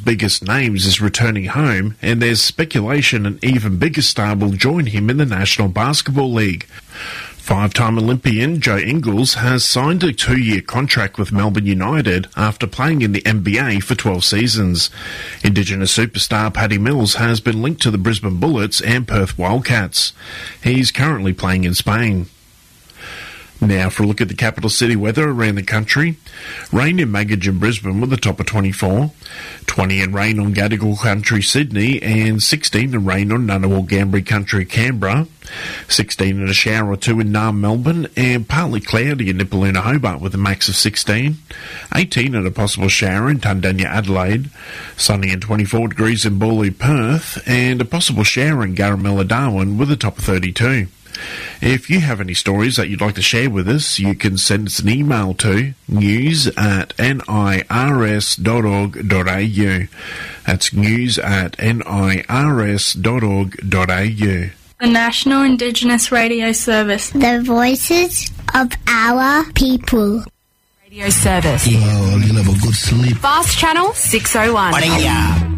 biggest names is returning home, and there's speculation an even bigger star will join him in the National Basketball League. Five-time Olympian Joe Ingles has signed a 2-year contract with Melbourne United after playing in the NBA for 12 seasons. Indigenous superstar Paddy Mills has been linked to the Brisbane Bullets and Perth Wildcats. He's currently playing in Spain. Now for a look at the capital city weather around the country. Rain in Magidge and Brisbane with a top of 24. 20 and rain on Gadigal Country, Sydney, and 16 and rain on Ngunnawal Gambri Country, Canberra. 16 and a shower or two in Naarm, Melbourne, and partly cloudy in Nipaluna, Hobart with a max of 16. 18 and a possible shower in Tundanya, Adelaide. Sunny and 24 degrees in Bawley, Perth, and a possible shower in Garamella, Darwin with a top of 32. If you have any stories that you'd like to share with us, you can send us an email to news@nirs.org.au. That's news@nirs.org.au. The National Indigenous Radio Service. The voices of our people. Radio service. Well, you'll have a good sleep. Fast Channel 601.